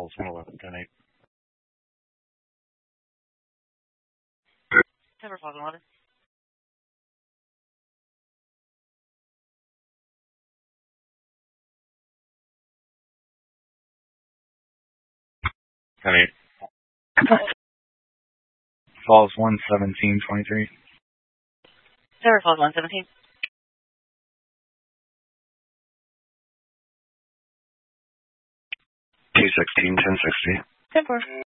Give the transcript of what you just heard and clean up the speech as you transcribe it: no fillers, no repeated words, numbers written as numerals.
Falls 111, 10-8. Denver Falls 11. Falls 117-23. Denver Falls 117. 216, 1060. 10-4.